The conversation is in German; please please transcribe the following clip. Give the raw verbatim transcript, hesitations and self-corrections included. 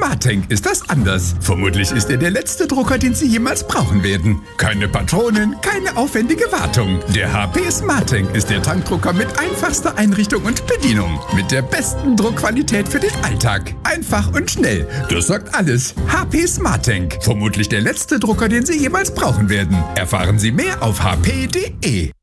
SmartTank ist das anders. Vermutlich ist er der letzte Drucker, den Sie jemals brauchen werden. Keine Patronen, keine aufwendige Wartung. Der H P SmartTank ist der Tankdrucker mit einfachster Einrichtung und Bedienung. Mit der besten Druckqualität für den Alltag. Einfach und schnell. Das sagt alles. H P SmartTank. Vermutlich der letzte Drucker, den Sie jemals brauchen werden. Erfahren Sie mehr auf h p punkt d e.